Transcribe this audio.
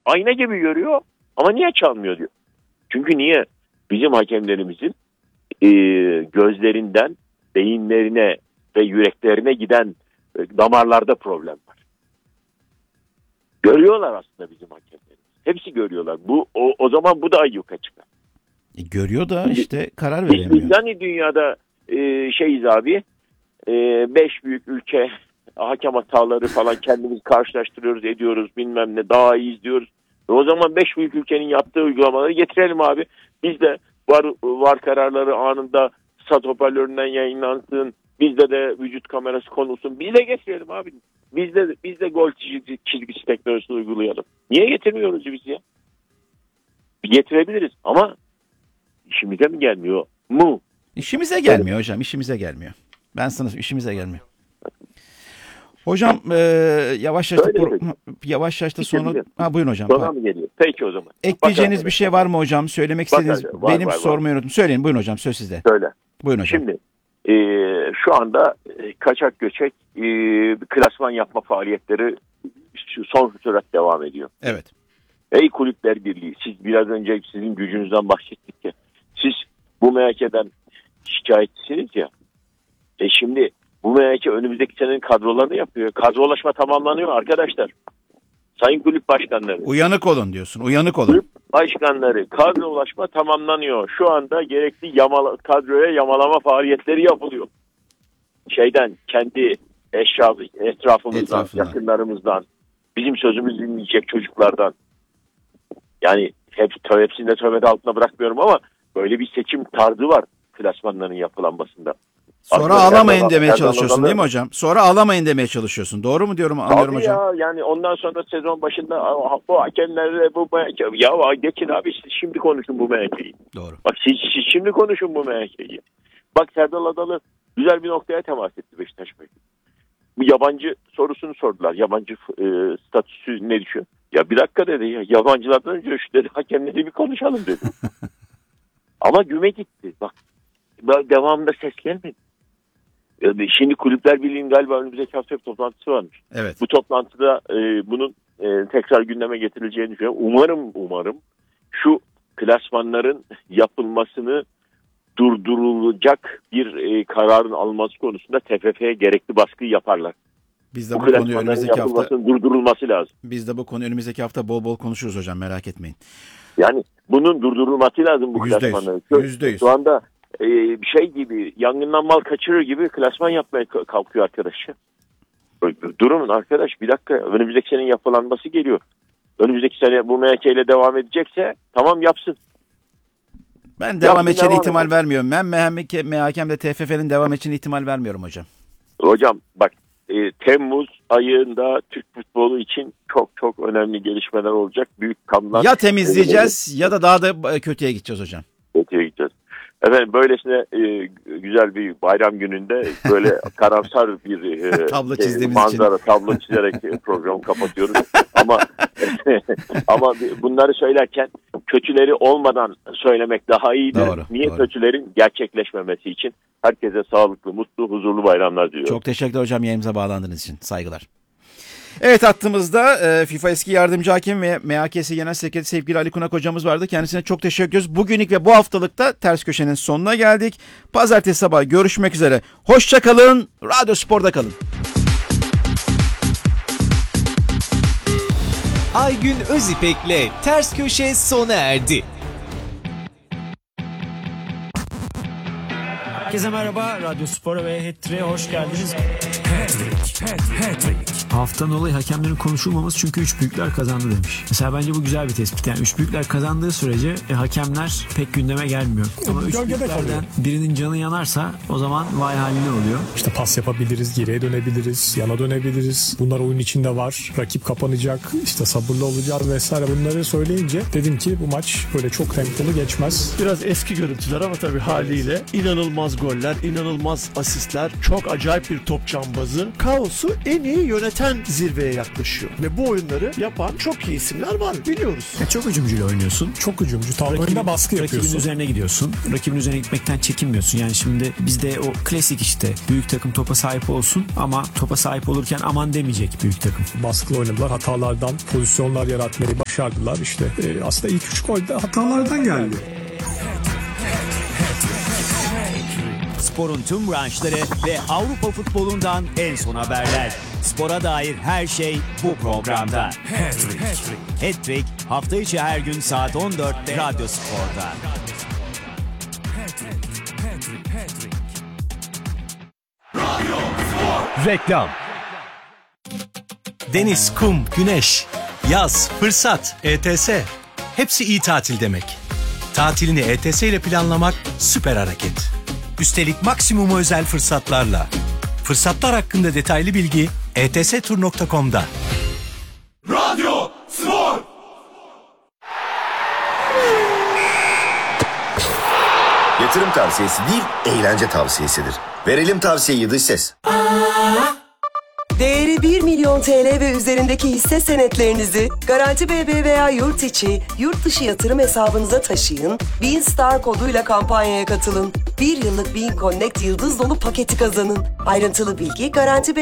ayna gibi görüyor ama niye çalmıyor diyor. Çünkü niye? Bizim hakemlerimizin gözlerinden beyinlerine ve yüreklerine giden damarlarda problem var. Görüyorlar aslında bizim hakemlerimiz. Hepsi görüyorlar. O zaman bu da ayyuka çıkar. Görüyor da işte karar veremiyor. Yani dünyada şeyiz abi. 5 büyük ülke hakem hataları falan kendimiz karşılaştırıyoruz, ediyoruz, bilmem ne, daha iyi izliyoruz. O zaman 5 büyük ülkenin yaptığı uygulamaları getirelim abi. Biz de var kararları anında stat hoparlöründen yayınlansın. Bizde de vücut kamerası konulsun. Biz de getirelim abi. Biz de gol çizgisi teknolojisini uygulayalım. Niye getirmiyoruz biz ya? Getirebiliriz ama işimize mi gelmiyor mu? İşimize gelmiyor hocam, işimize gelmiyor. Ben sana işimize gelmiyor. Hocam yavaş da sonra... Buyurun hocam. Sonra mı geliyor? Peki o zaman. Ekleyeceğiniz bir şey var mı hocam? Söylemek istediğiniz... Benim sormayı unuttum. Söyleyin, buyurun hocam, söz sizde. Söyle. Buyurun hocam. Şimdi şu anda kaçak göçek klasman yapma faaliyetleri son sürat devam ediyor. Evet. Ey Kulüpler Birliği, siz biraz önce sizin gücünüzden bahsettik ya. Siz bu MHK'den şikayetçisiniz ya. Şimdi bu MHK önümüzdeki senenin kadrolarını yapıyor. Kadrolaşma tamamlanıyor arkadaşlar. Sayın kulüp başkanları. Uyanık olun diyorsun. Uyanık olun. Kulüp başkanları, kadrolaşma tamamlanıyor. Şu anda gerekli kadroya yamalama faaliyetleri yapılıyor. Kendi etrafımızdan, yakınlarımızdan, bizim sözümüzü dinleyecek çocuklardan. Yani hepsini de tövbe altına bırakmıyorum ama böyle bir seçim tarzı var klasmanların yapılanmasında. Sonra ağlamayın demeye çalışıyorsun değil mi hocam? Sonra ağlamayın demeye çalışıyorsun. Doğru mu diyorum, anlıyorum hocam? Tabii ya, yani ondan sonra sezon başında bu hakemlerle bu MHK. Ya geçin abi, siz şimdi konuşun bu MHK'yi. Doğru. Bak siz şimdi konuşun bu MHK'yi. Bak Serdal Adalı güzel bir noktaya temas etti Beşiktaş Bey. Bu yabancı sorusunu sordular. Yabancı statüsü ne düşüyor? Ya bir dakika dedi ya. Yabancılardan önce şu dedi, hakemleri bir konuşalım dedi. Ama güme gitti. Bak devamında ses gelmedi. Şimdi Kulüpler Birliği'nin galiba önümüzdeki hafta bir toplantısı varmış. Evet. Bu toplantıda bunun tekrar gündeme getirileceğini düşünüyorum. Umarım şu klasmanların yapılmasını durdurulacak bir kararın alınması konusunda TFF'ye gerekli baskıyı yaparlar. Biz de bu konuyu önümüzdeki hafta durdurulması lazım. Biz de bu konu önümüzdeki hafta bol bol konuşuruz hocam, merak etmeyin. Yani bunun durdurulması lazım bu klasmanların. %100. Şu anda şey gibi, yangından mal kaçırır gibi klasman yapmaya kalkıyor arkadaş. Durun arkadaş, bir dakika, önümüzdeki senenin yapılanması geliyor. Önümüzdeki sene bu MHK ile devam edecekse tamam yapsın. Ben devam edeceğine ihtimal vermiyorum. Ben MHK'mde TFF'nin devam edeceğine ihtimal vermiyorum hocam. Hocam bak, Temmuz ayında Türk futbolu için çok çok önemli gelişmeler olacak. Büyük kanlar. Ya temizleyeceğiz ya da daha da kötüye gideceğiz hocam. Kötüye gideceğiz. Efendim böylesine güzel bir bayram gününde böyle karamsar bir tablo çizdiğimiz manzara, tablo çizerek programı kapatıyoruz. ama bunları söylerken kötüleri olmadan söylemek daha iyidir. Niye? Doğru. Kötülerin gerçekleşmemesi için. Herkese sağlıklı, mutlu, huzurlu bayramlar diliyorum. Çok teşekkürler hocam, yayınımıza bağlandığınız için. Saygılar. Evet, hattımızda FIFA eski yardımcı hakem ve MHK'si Genel Sekreteri sevgili Ali Kunak hocamız vardı. Kendisine çok teşekkür ediyoruz. Bugünlük ve bu haftalıkta Ters Köşe'nin sonuna geldik. Pazartesi sabahı görüşmek üzere. Hoşça kalın. Radyo Spor'da kalın. Aygün Özipek'le Ters Köşe sona erdi. Herkese merhaba. Radyo Spor'a ve Hat-Trick'e hoş geldiniz. Haftanın olayı hakemlerin konuşulmaması, çünkü üç büyükler kazandı demiş. Mesela bence bu güzel bir tespit. Yani üç büyükler kazandığı sürece hakemler pek gündeme gelmiyor. Ama üç büyüklerden birinin canı yanarsa o zaman vay haline oluyor. İşte pas yapabiliriz, geriye dönebiliriz, yana dönebiliriz. Bunlar oyun içinde var. Rakip kapanacak, işte sabırlı olacağız vesaire. Bunları söyleyince dedim ki bu maç böyle çok tempolu geçmez. Biraz eski görüntüler ama tabii haliyle inanılmaz goller, inanılmaz asistler, çok acayip bir top cambazı. oyunlarını kaosu en iyi yöneten zirveye yaklaşıyor. Ve bu oyunları yapan çok iyi isimler var, biliyoruz. Çok hücumcuyla oynuyorsun. Çok hücumcu. Tabanında baskı yapıyorsun. Rakibin üzerine gidiyorsun. Rakibin üzerine gitmekten çekinmiyorsun. Yani şimdi bizde o klasik işte büyük takım topa sahip olsun ama topa sahip olurken aman demeyecek büyük takım. Baskılı oynadılar. Hatalardan pozisyonlar yaratmayı başardılar. İşte aslında ilk 3 gol de hatalardan geldi. Sporun tüm branşları ve Avrupa futbolundan en son haberler. Spora dair her şey bu programda. Hat-Trick hafta içi her gün saat 14'te Radyo Spor'da. Reklam. Deniz, kum, güneş, yaz, fırsat, ETS. Hepsi iyi tatil demek. Tatilini ETS ile planlamak süper hareket. Üstelik maksimum özel fırsatlarla. Fırsatlar hakkında detaylı bilgi etstur.com'da. Radyo Spor. Yatırım tavsiyesi değil, eğlence tavsiyesidir. Verelim tavsiyeyi dış ses. Değeri 1 milyon TL ve üzerindeki hisse senetlerinizi Garanti BB veya yurt içi, yurt dışı yatırım hesabınıza taşıyın, Bean Star koduyla kampanyaya katılın. 1 yıllık Bean Connect yıldız dolu paketi kazanın. Ayrıntılı bilgi Garanti BB